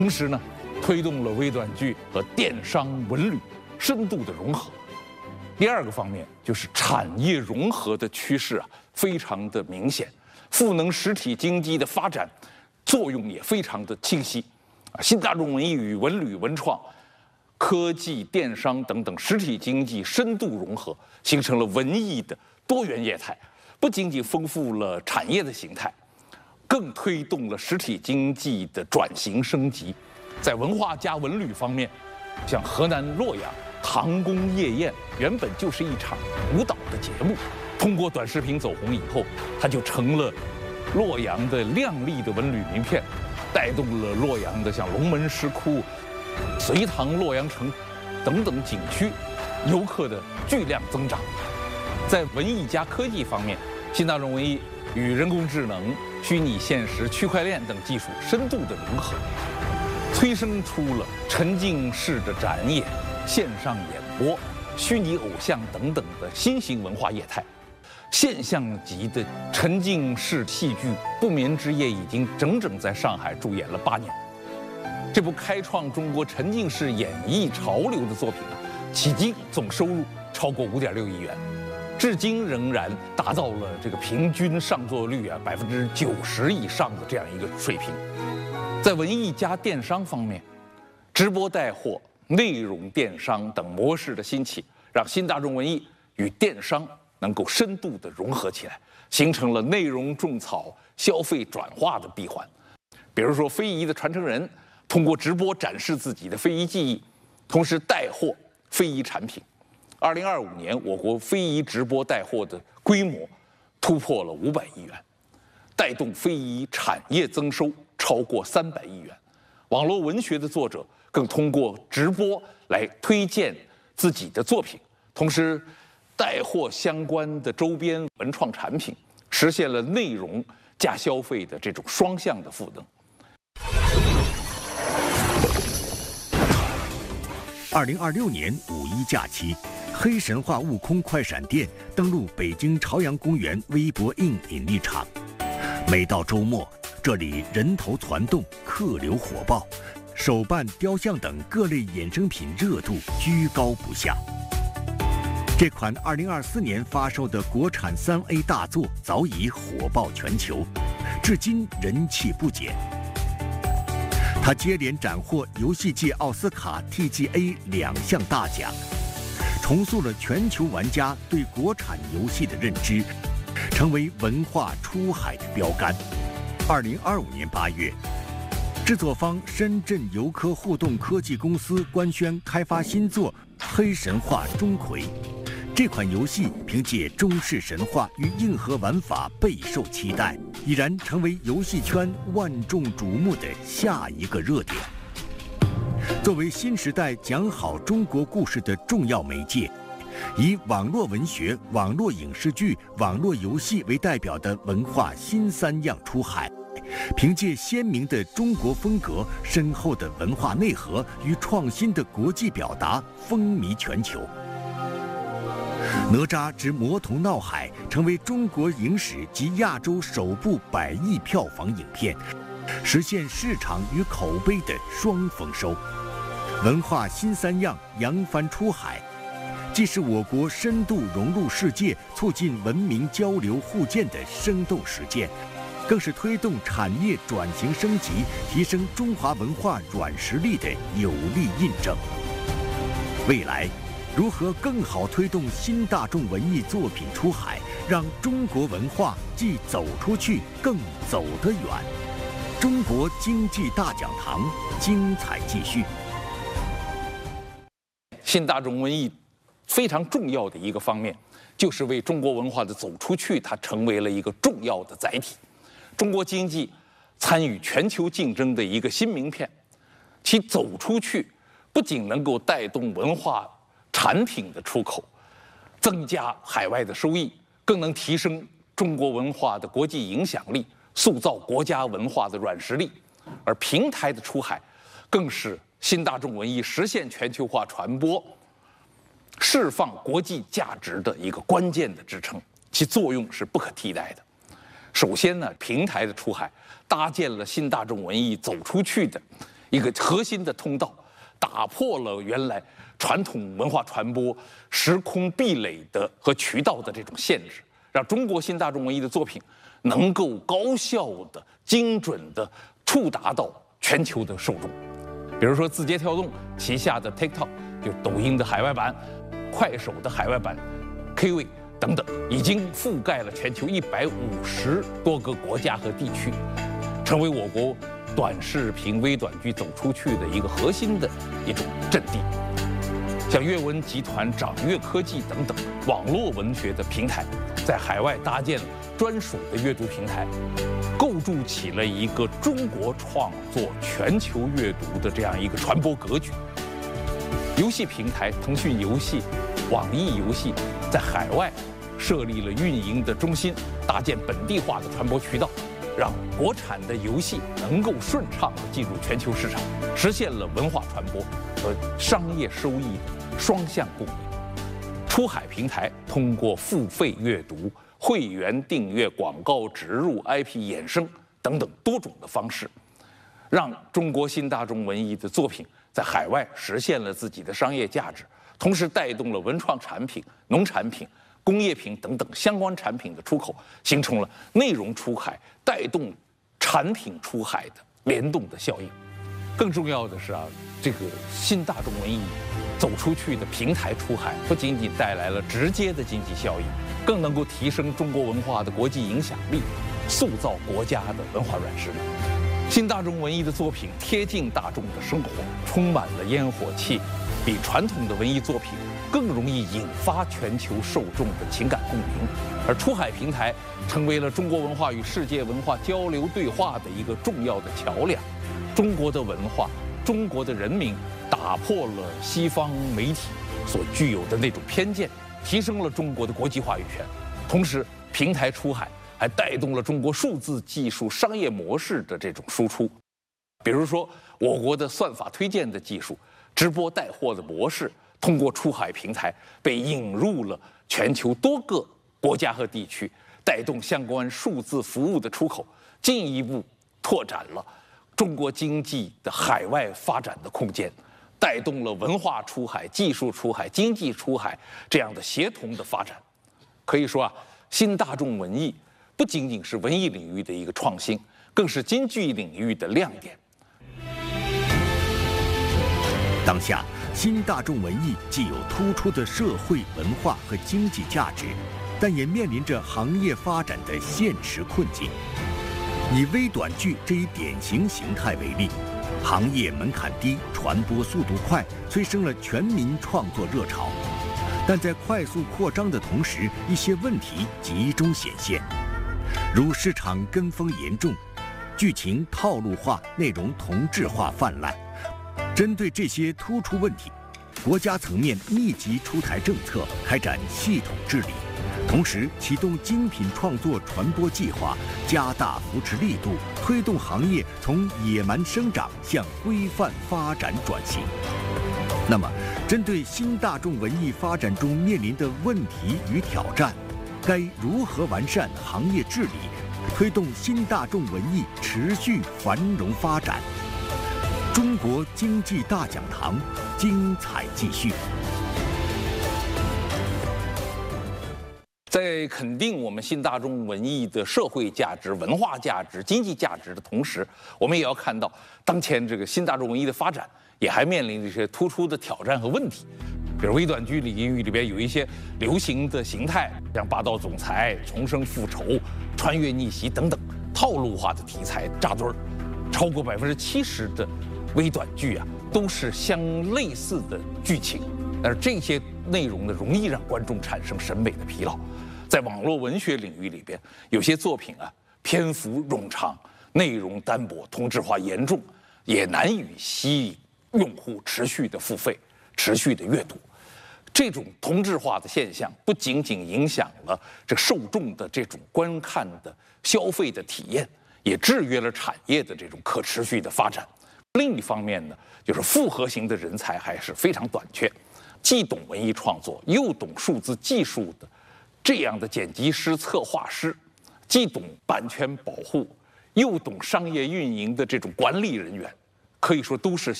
同时呢，推动了微短剧和电商文旅深度的融合。第二个方面就是产业融合的趋势非常的明显，赋能实体经济的发展作用也非常的清晰。新大众文艺与文旅文创、科技、电商等等实体经济深度融合，形成了文艺的多元业态，不仅仅丰富了产业的形态，更推动了实体经济的转型升级。在文化加文旅方面，像河南洛阳唐宫夜宴原本就是一场舞蹈的节目，通过短视频走红以后，它就成了洛阳的亮丽的文旅名片，带动了洛阳的像龙门石窟、隋唐洛阳城等等景区游客的巨量增长。在文艺加科技方面，新大众文艺与人工智能、虚拟现实、区块链等技术深度的融合，催生出了沉浸式的展演、线上演播、虚拟偶像等等的新型文化业态。现象级的沉浸式戏剧《不眠之夜》已经整整在上海驻演了8年。这部开创中国沉浸式演绎潮流的作品迄今总收入超过5.6亿元，至今仍然达到了这个平均上座率90%以上的这样一个水平。在文艺加电商方面，直播带货、内容电商等模式的兴起，让新大众文艺与电商能够深度的融合起来，形成了内容种草、消费转化的闭环。比如说，非遗的传承人通过直播展示自己的非遗技艺，同时带货非遗产品。2025年，我国非遗直播带货的规模突破了500亿元，带动非遗产业增收超过300亿元。网络文学的作者更通过直播来推荐自己的作品，同时带货相关的周边文创产品，实现了内容加消费的这种双向的赋能。 2026年5·1假期，黑神话悟空快闪店登陆北京朝阳公园微博印引力场。每到周末，这里人头攒动，客流火爆，手办、雕像等各类衍生品热度居高不下。这款2024年发售的国产3A 大作早已火爆全球，至今人气不减。它接连斩获游戏界奥斯卡 TGA 2项大奖，重塑了全球玩家对国产游戏的认知，成为文化出海的标杆。2025年8月，制作方深圳游科互动科技公司官宣开发新作《黑神话：钟馗》。这款游戏凭借中式神话与硬核玩法备受期待，已然成为游戏圈万众瞩目的下一个热点。作为新时代讲好中国故事的重要媒介，以网络文学、网络影视剧、网络游戏为代表的文化新3样出海，凭借鲜明的中国风格、深厚的文化内核与创新的国际表达，风靡全球。哪吒之魔童闹海成为中国影史及亚洲首部100亿票房影片，实现市场与口碑的双丰收。文化新3样扬帆出海，既是我国深度融入世界、促进文明交流互鉴的生动实践，更是推动产业转型升级、提升中华文化软实力的有力印证。未来如何更好推动新大众文艺作品出海，让中国文化既走出去，更走得远？中国经济大讲堂精彩继续。 新大众文艺非常重要的一个方面，就是为中国文化的走出去，它成为了一个重要的载体。中国经济参与全球竞争的一个新名片，其走出去不仅能够带动文化产品的出口，增加海外的收益，更能提升中国文化的国际影响力，塑造国家文化的软实力。而平台的出海，更是新大众文艺实现全球化传播、释放国际价值的一个关键的支撑，其作用是不可替代的。首先呢，平台的出海搭建了新大众文艺走出去的一个核心的通道，打破了原来传统文化传播时空壁垒的和渠道的这种限制，让中国新大众文艺的作品能够高效的、精准的触达到全球的受众。比如说，字节跳动旗下的 TikTok， 就是抖音的海外版，快手的海外版 Kway 等等，已经覆盖了全球150多个国家和地区，成为我国短视频、微短剧走出去的一个核心的一种阵地。像阅文集团、掌阅科技等等网络文学的平台，在海外搭建了专属的阅读平台，构筑起了一个中国创作全球阅读的这样一个传播格局。游戏平台腾讯游戏、网易游戏在海外设立了运营的中心，搭建本地化的传播渠道，让国产的游戏能够顺畅地进入全球市场，实现了文化传播和商业收益的双向共赢。出海平台通过付费阅读、会员订阅、广告植入、IP 衍生等等多种的方式，让中国新大众文艺的作品在海外实现了自己的商业价值，同时带动了文创产品、农产品、工业品等等相关产品的出口，形成了内容出海带动产品出海的联动的效应。更重要的是这个新大众文艺走出去的平台出海，不仅仅带来了直接的经济效益，更能够提升中国文化的国际影响力，塑造国家的文化软实力。新大众文艺的作品贴近大众的生活，充满了烟火气，比传统的文艺作品更容易引发全球受众的情感共鸣。而出海平台成为了中国文化与世界文化交流对话的一个重要的桥梁。中国的文化、中国的人民打破了西方媒体所具有的那种偏见，提升了中国的国际话语权。同时，平台出海还带动了中国数字技术商业模式的这种输出。比如说，我国的算法推荐的技术、直播带货的模式，通过出海平台被引入了全球多个国家和地区，带动相关数字服务的出口，进一步拓展了中国经济的海外发展的空间，带动了文化出海、技术出海、经济出海这样的协同的发展。可以说新大众文艺不仅仅是文艺领域的一个创新，更是经济领域的亮点。 当下，新大众文艺既有突出的社会文化和经济价值，但也面临着行业发展的现实困境。以微短剧这一典型形态为例，行业门槛低，传播速度快，催生了全民创作热潮。但在快速扩张的同时，一些问题集中显现，如市场跟风严重，剧情套路化、内容同质化泛滥。针对这些突出问题，国家层面密集出台政策，开展系统治理，同时启动精品创作传播计划，加大扶持力度，推动行业从野蛮生长向规范发展转型。那么，针对新大众文艺发展中面临的问题与挑战，该如何完善行业治理，推动新大众文艺持续繁荣发展？中国经济大讲堂，精彩继续。 在肯定我们新大众文艺的社会价值、文化价值、经济价值的同时，我们也要看到，当前这个新大众文艺的发展也还面临着一些突出的挑战和问题。比如微短剧领域里边有一些流行的形态，像霸道总裁、重生复仇、穿越逆袭等等套路化的题材扎堆儿，超过70%的微短剧都是相类似的剧情，但是这些内容呢，容易让观众产生审美的疲劳。在网络文学领域里边，有些作品篇幅冗长，内容单薄，同质化严重，也难以吸引用户持续的付费、持续的阅读。这种同质化的现象不仅仅影响了这受众的这种观看的消费的体验，也制约了产业的这种可持续的发展。另一方面呢，就是复合型的人才还是非常短缺，既懂文艺创作又懂数字技术的这样的剪辑师、策划师，既懂版权保护又懂商业运营的这种管理人员， 可以说都是